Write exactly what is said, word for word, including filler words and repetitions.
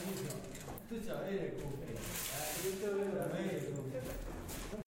Tu c'avevi le cuffie, eh, io te le avevo